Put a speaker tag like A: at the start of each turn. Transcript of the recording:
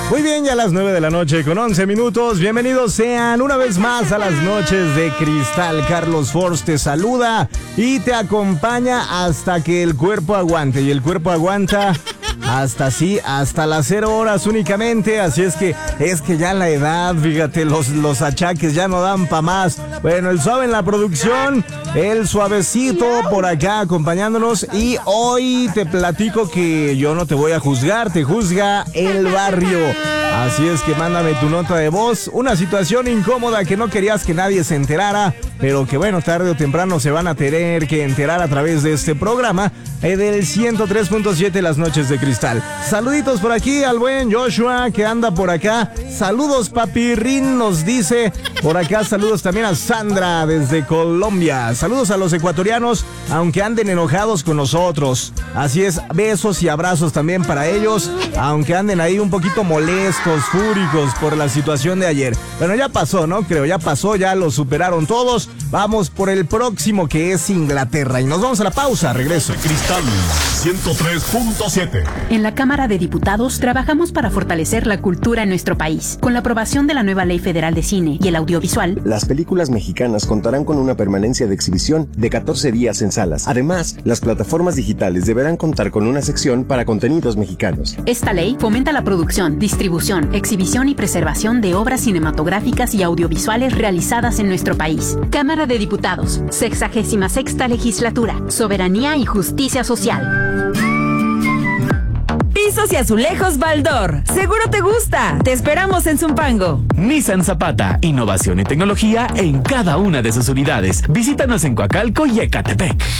A: Muy bien, ya a las 9 de la noche con 11 minutos. Bienvenidos sean una vez más a las noches de Cristal. Carlos Force te saluda y te acompaña hasta que el cuerpo aguante. Y el cuerpo aguanta hasta las 0 horas únicamente. Así es que ya la edad, fíjate, los achaques ya no dan pa' más. Bueno, el suave en la producción, el suavecito por acá acompañándonos. Y hoy te platico que yo no te voy a juzgar, te juzga el barrio. Así es que mándame tu nota de voz. Una situación incómoda que no querías que nadie se enterara, pero que bueno, tarde o temprano se van a tener que enterar a través de este programa del 103.7 Las Noches de Cristal. Saluditos por aquí al buen Joshua que anda por acá. Saludos, papi Rin, nos dice por acá. Saludos también a Sandra desde Colombia. Saludos a los ecuatorianos, aunque anden enojados con nosotros. Así es, besos y abrazos también para ellos, aunque anden ahí un poquito molestos, fúricos por la situación de ayer. Bueno, ya pasó, ¿no? Creo, ya pasó, ya lo superaron todos. Vamos por el próximo, que es Inglaterra, y nos vamos a la pausa. Regreso.
B: Cristal 103.7.
C: En la Cámara de Diputados trabajamos para fortalecer la cultura en nuestro país. Con la aprobación de la nueva Ley Federal de Cine y el Audiovisual,
D: las películas mexicanas contarán con una permanencia de exhibición de 14 días en salas. Además, las plataformas digitales deberán contar con una sección para contenidos mexicanos.
C: Esta ley fomenta la producción, distribución, exhibición y preservación de obras cinematográficas y audiovisuales realizadas en nuestro país. Cámara de Diputados, 66ª Legislatura, Soberanía y Justicia Social.
E: Pisos y azulejos Baldor. Seguro te gusta. Te esperamos en Zumpango.
F: Nissan Zapata. Innovación y tecnología en cada una de sus unidades. Visítanos en Coacalco y Ecatepec.